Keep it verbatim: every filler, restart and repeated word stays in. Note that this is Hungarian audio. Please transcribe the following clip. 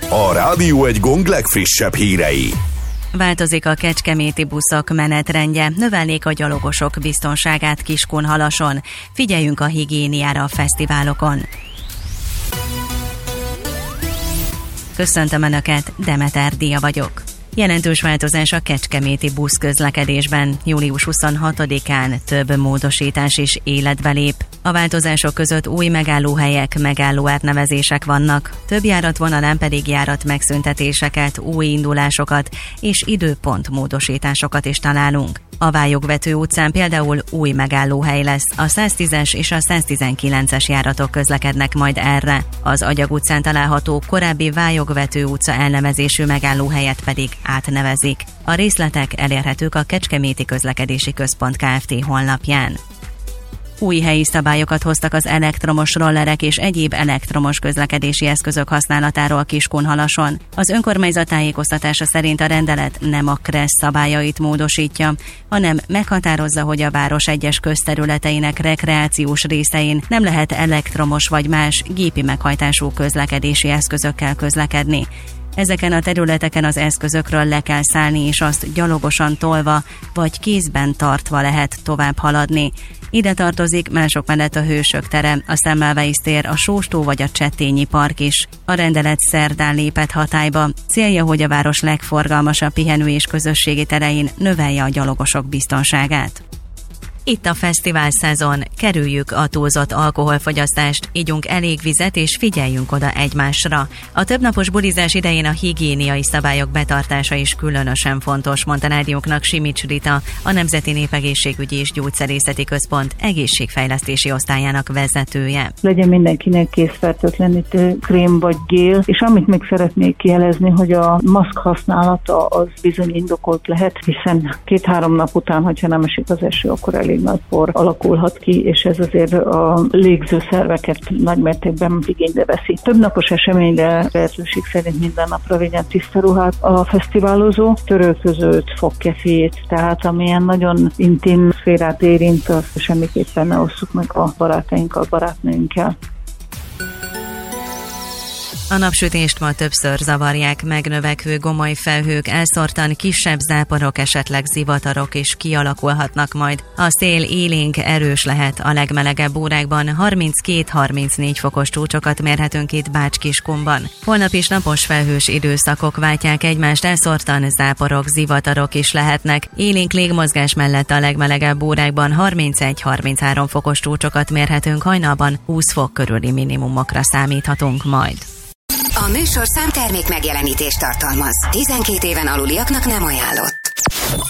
A Rádió Egy Gong legfrissebb hírei. Változik a kecskeméti buszok menetrendje, növelnék a gyalogosok biztonságát Kiskunhalason. Figyeljünk a higiéniára a fesztiválokon. Köszöntöm Önöket, Demeter Dia vagyok. Jelentős változás a kecskeméti buszközlekedésben. július huszonhatodikán több módosítás is életbe lép. A változások között új megállóhelyek, megállóárnevezések vannak, több járatvonalán pedig járat megszüntetéseket, új indulásokat és időpont módosításokat is találunk. A Vályogvető utcán például új megállóhely lesz, a száztízes és a száztizenkilences járatok közlekednek majd erre. Az Agyag utcán található korábbi Vályogvető utca elnevezésű megállóhelyet pedig átnevezik. A részletek elérhetők a Kecskeméti Közlekedési Központ Kft. Honlapján. Új helyi szabályokat hoztak az elektromos rollerek és egyéb elektromos közlekedési eszközök használatáról Kiskunhalason. Az önkormányzat tájékoztatása szerint a rendelet nem a KRESZ szabályait módosítja, hanem meghatározza, hogy a város egyes közterületeinek rekreációs részein nem lehet elektromos vagy más gépi meghajtású közlekedési eszközökkel közlekedni. Ezeken a területeken az eszközökről le kell szállni, és azt gyalogosan tolva vagy kézben tartva lehet tovább haladni. Ide tartozik mások mellett a Hősök tere, a Semmelweis tér, a Sóstó vagy a Csettényi park is. A rendelet szerdán lépett hatályba. Célja, hogy a város legforgalmasabb pihenő és közösségi terein növelje a gyalogosok biztonságát. Itt a fesztivál szezon, kerüljük a túlzott alkoholfogyasztást, igyunk elég vizet és figyeljünk oda egymásra. A többnapos bulizás idején a higiéniai szabályok betartása is különösen fontos, mondta rádiónknak Simics Rita, a Nemzeti Népegészségügyi és Gyógyszerészeti Központ egészségfejlesztési osztályának vezetője. Legyen mindenkinek készfertőtlenítő krém vagy gél, és amit még szeretnék jelezni, hogy a maszk használata az bizony indokolt lehet, hiszen két-három nap után, hogyha nem esik az eső, akkor elég nagy por alakulhat ki, és ez azért a légzőszerveket nagymértékben igénybe veszi. Több napos eseményre lehetőség szerint minden napra vigyen tiszta ruhát a fesztiválozó, törölközőt, fogkefét, tehát amilyen nagyon intim szférát érint, azt semmiképpen ne osszuk meg a barátainkkal, barátnőinkkel. A napsütést ma többször zavarják megnövekvő gomoly felhők, elszórtan kisebb záporok, esetleg zivatarok is kialakulhatnak majd. A szél élénk, erős lehet, a legmelegebb órákban harminckét-harmincnégy fokos csúcsokat mérhetünk itt Bács-Kiskunban. Holnap is napos felhős időszakok váltják egymást, elszórtan záporok, zivatarok is lehetnek. Élénk légmozgás mellett a legmelegebb órákban harmincegy-harminchárom fokos csúcsokat mérhetünk, hajnalban húsz fok körüli minimumokra számíthatunk majd. A műsorszám termék megjelenítést tartalmaz. tizenkét éven aluliaknak nem ajánlott.